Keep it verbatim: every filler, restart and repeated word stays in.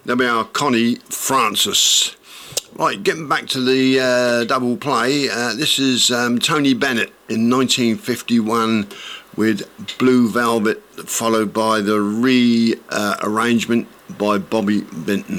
There we are, Connie Francis. Right, getting back to the uh, double play, uh, this is um, Tony Bennett in nineteen fifty-one with Blue Velvet, followed by the re-arrangement uh, by Bobby Vinton.